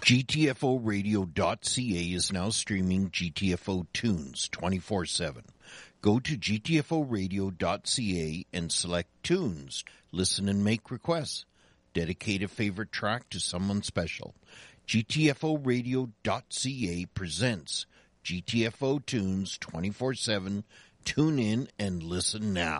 GTFOradio.ca is now streaming GTFO tunes 24/7. Go to GTFOradio.ca and select tunes. Listen and make requests. Dedicate a favorite track to someone special. GTFOradio.ca presents GTFO tunes 24/7. Tune in and listen now.